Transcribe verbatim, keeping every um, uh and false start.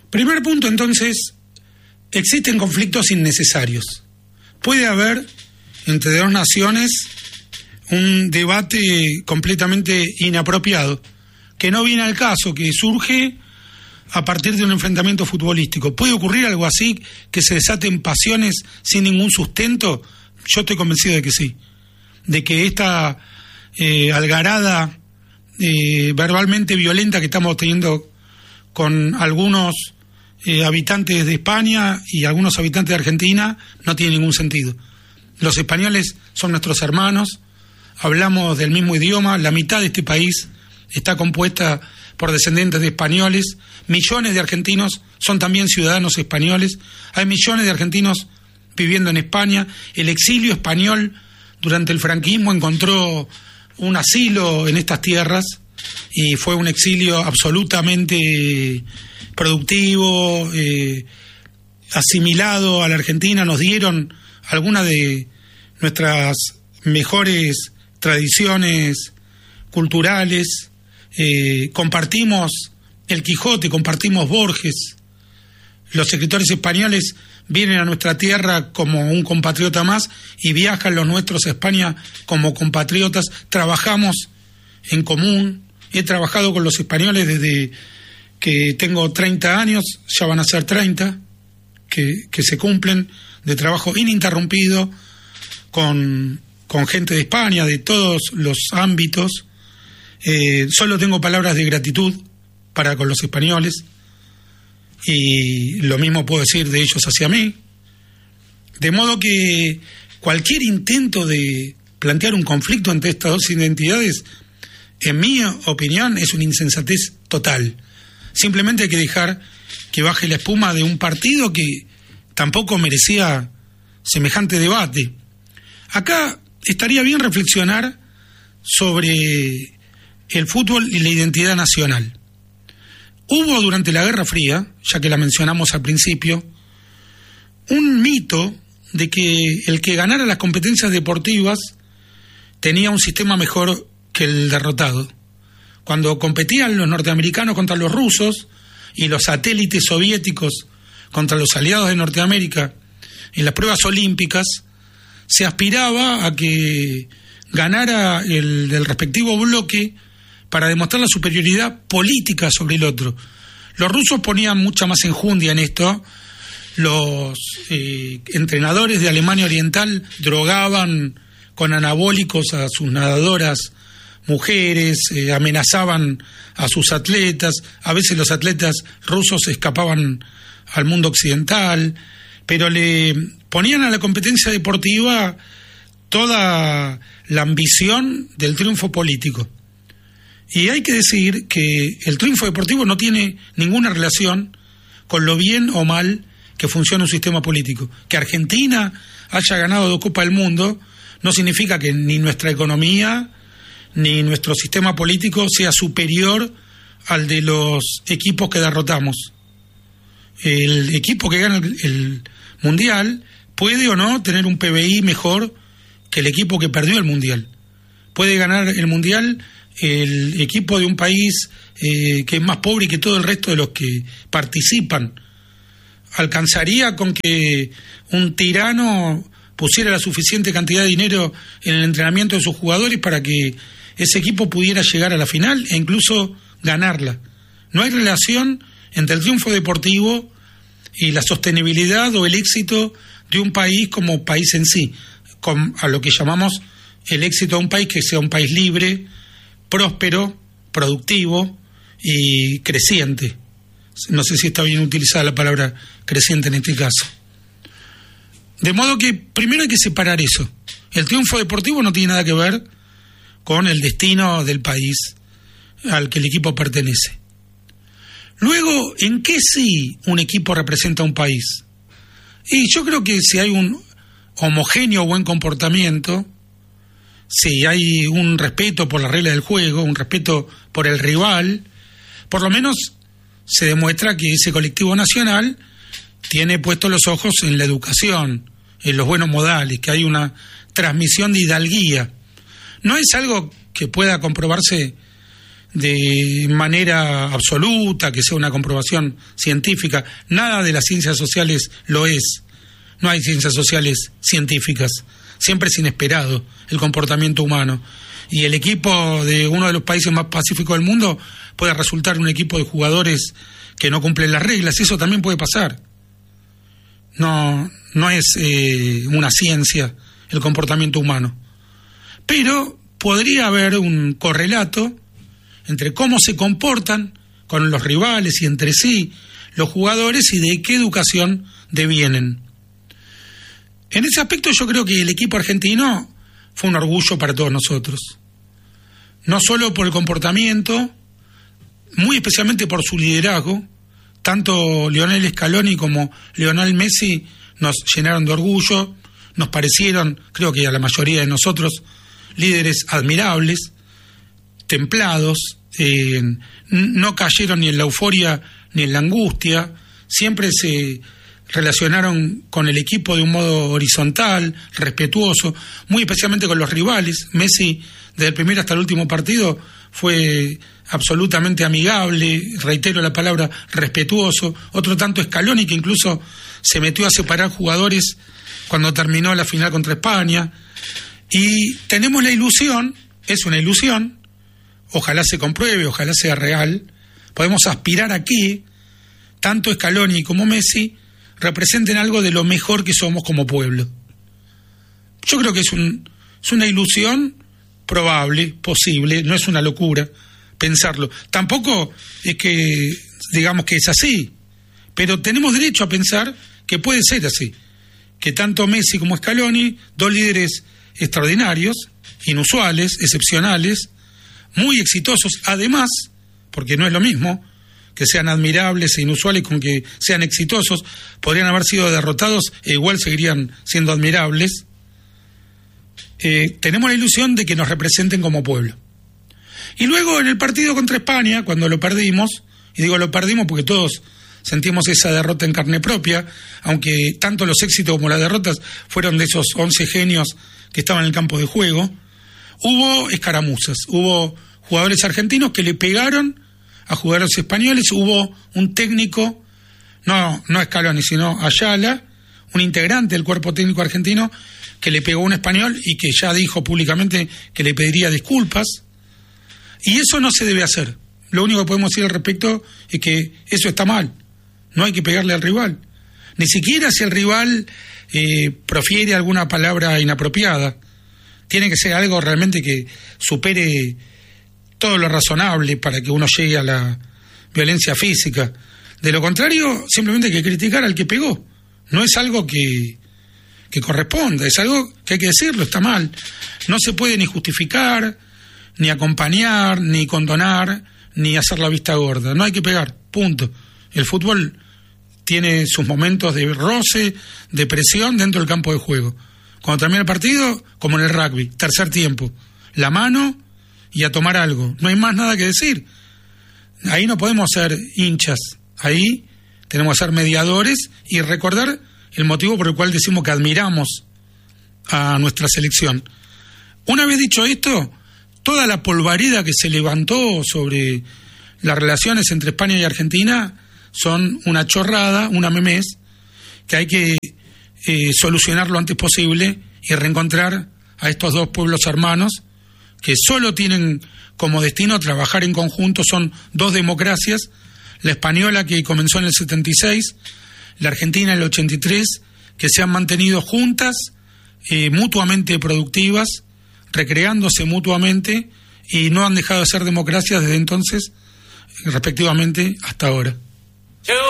Primer punto, entonces, existen conflictos innecesarios. Puede haber entre dos naciones un debate completamente inapropiado, que no viene al caso, que surge a partir de un enfrentamiento futbolístico. ¿Puede ocurrir algo así, que se desaten pasiones sin ningún sustento? Yo estoy convencido de que sí, de que esta eh, algarada eh, verbalmente violenta que estamos teniendo con algunos eh, habitantes de España y algunos habitantes de Argentina no tiene ningún sentido. Los españoles son nuestros hermanos, hablamos del mismo idioma, la mitad de este país está compuesta por descendientes de españoles, millones de argentinos son también ciudadanos españoles, hay millones de argentinos viviendo en España, el exilio español durante el franquismo encontró un asilo en estas tierras y fue un exilio absolutamente productivo, eh, asimilado a la Argentina, nos dieron algunas de nuestras mejores tradiciones culturales, eh, compartimos el Quijote, compartimos Borges, los escritores españoles vienen a nuestra tierra como un compatriota más y viajan los nuestros a España como compatriotas, trabajamos en común, he trabajado con los españoles desde que tengo treinta años, ya van a ser treinta, que, que se cumplen, de trabajo ininterrumpido con, con gente de España, de todos los ámbitos. Eh, solo tengo palabras de gratitud para con los españoles y lo mismo puedo decir de ellos hacia mí, de modo que cualquier intento de plantear un conflicto entre estas dos identidades, en mi opinión, es una insensatez total. Simplemente hay que dejar que baje la espuma de un partido que tampoco merecía semejante debate. Acá estaría bien reflexionar sobre el fútbol y la identidad nacional. Hubo durante la Guerra Fría, ya que la mencionamos al principio, un mito de que el que ganara las competencias deportivas tenía un sistema mejor que el derrotado. Cuando competían los norteamericanos contra los rusos y los satélites soviéticos contra los aliados de Norteamérica en las pruebas olímpicas, se aspiraba a que ganara el del respectivo bloque para demostrar la superioridad política sobre el otro. Los rusos ponían mucha más enjundia en esto. Los eh, entrenadores de Alemania Oriental drogaban con anabólicos a sus nadadoras mujeres, eh, amenazaban a sus atletas, a veces los atletas rusos escapaban al mundo occidental, pero le ponían a la competencia deportiva toda la ambición del triunfo político. Y hay que decir que el triunfo deportivo no tiene ninguna relación con lo bien o mal que funciona un sistema político. Que Argentina haya ganado dos Copas del Mundo no significa que ni nuestra economía ni nuestro sistema político sea superior al de los equipos que derrotamos. El equipo que gana el, el Mundial puede o no tener un P B I mejor que el equipo que perdió el Mundial. Puede ganar el Mundial el equipo de un país eh, que es más pobre que todo el resto de los que participan. Alcanzaría con que un tirano pusiera la suficiente cantidad de dinero en el entrenamiento de sus jugadores para que ese equipo pudiera llegar a la final e incluso ganarla. No hay relación entre el triunfo deportivo y la sostenibilidad o el éxito de un país como país en sí, con, a lo que llamamos el éxito de un país que sea un país libre, próspero, productivo y creciente. No sé si está bien utilizada la palabra creciente en este caso. De modo que primero hay que separar eso. El triunfo deportivo no tiene nada que ver con el destino del país al que el equipo pertenece. Luego, ¿en qué sí un equipo representa a un país? Y yo creo que si hay un homogéneo buen comportamiento, si hay un respeto por las reglas del juego, un respeto por el rival, por lo menos se demuestra que ese colectivo nacional tiene puestos los ojos en la educación, en los buenos modales, que hay una transmisión de hidalguía. No es algo que pueda comprobarse de manera absoluta, que sea una comprobación científica. Nada de las ciencias sociales lo es. No hay ciencias sociales científicas. Siempre es inesperado el comportamiento humano. Y el equipo de uno de los países más pacíficos del mundo puede resultar un equipo de jugadores que no cumplen las reglas. Eso también puede pasar. No, no es eh, una ciencia el comportamiento humano. Pero podría haber un correlato entre cómo se comportan con los rivales y entre sí los jugadores y de qué educación devienen. En ese aspecto yo creo que el equipo argentino fue un orgullo para todos nosotros. No solo por el comportamiento, muy especialmente por su liderazgo. Tanto Lionel Scaloni como Lionel Messi nos llenaron de orgullo, nos parecieron, creo que a la mayoría de nosotros, líderes admirables, templados, eh, no cayeron ni en la euforia ni en la angustia, siempre se relacionaron con el equipo de un modo horizontal, respetuoso, muy especialmente con los rivales. Messi, desde el primer hasta el último partido, fue absolutamente amigable, reitero la palabra, respetuoso. Otro tanto Scaloni, que incluso se metió a separar jugadores cuando terminó la final contra España. Y tenemos la ilusión, es una ilusión, ojalá se compruebe, ojalá sea real, podemos aspirar a que tanto Scaloni como Messi representen algo de lo mejor que somos como pueblo. Yo creo que es, un, es una ilusión probable, posible, no es una locura pensarlo. Tampoco es que digamos que es así, pero tenemos derecho a pensar que puede ser así, que tanto Messi como Scaloni, dos líderes extraordinarios, inusuales, excepcionales, muy exitosos, además, porque no es lo mismo que sean admirables e inusuales con que sean exitosos, podrían haber sido derrotados e igual seguirían siendo admirables. Eh, tenemos la ilusión de que nos representen como pueblo. Y luego en el partido contra España, cuando lo perdimos, y digo lo perdimos porque todos sentimos esa derrota en carne propia, aunque tanto los éxitos como las derrotas fueron de esos once genios que estaban en el campo de juego, hubo escaramuzas, hubo jugadores argentinos que le pegaron a jugadores españoles, hubo un técnico, no, no Scaloni, sino Ayala, un integrante del cuerpo técnico argentino, que le pegó a un español y que ya dijo públicamente que le pediría disculpas, y eso no se debe hacer. Lo único que podemos decir al respecto es que eso está mal, no hay que pegarle al rival, ni siquiera si el rival eh, profiere alguna palabra inapropiada. Tiene que ser algo realmente que supere todo lo razonable para que uno llegue a la violencia física. De lo contrario, simplemente hay que criticar al que pegó. No es algo que, que corresponda, es algo que hay que decirlo, está mal. No se puede ni justificar, ni acompañar, ni condonar, ni hacer la vista gorda. No hay que pegar, punto. El fútbol tiene sus momentos de roce, de presión dentro del campo de juego. Cuando termina el partido, como en el rugby, tercer tiempo, la mano y a tomar algo. No hay más nada que decir. Ahí no podemos ser hinchas. Ahí tenemos que ser mediadores y recordar el motivo por el cual decimos que admiramos a nuestra selección. Una vez dicho esto, toda la polvareda que se levantó sobre las relaciones entre España y Argentina son una chorrada, una memez, que hay que eh, solucionar lo antes posible y reencontrar a estos dos pueblos hermanos que solo tienen como destino trabajar en conjunto. Son dos democracias, la española que comenzó en el setenta y seis, la argentina en el ochenta y tres, que se han mantenido juntas, eh, mutuamente productivas, recreándose mutuamente, y no han dejado de ser democracias desde entonces, respectivamente, hasta ahora.